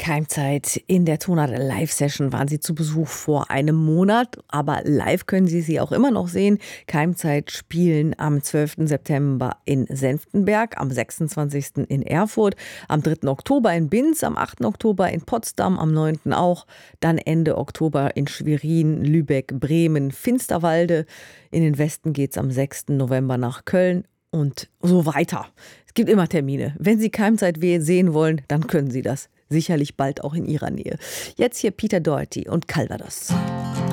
Keimzeit in der Tonart Live-Session waren sie zu Besuch vor einem Monat, aber live können Sie sie auch immer noch sehen. Keimzeit spielen am 12. September in Senftenberg, am 26. in Erfurt, am 3. Oktober in Binz, am 8. Oktober in Potsdam, am 9. auch, dann Ende Oktober in Schwerin, Lübeck, Bremen, Finsterwalde. In den Westen geht's am 6. November nach Köln und so weiter. Es gibt immer Termine. Wenn Sie Keimzeit sehen wollen, dann können Sie das. Sicherlich bald auch in Ihrer Nähe. Jetzt hier Peter Doherty und Calvados.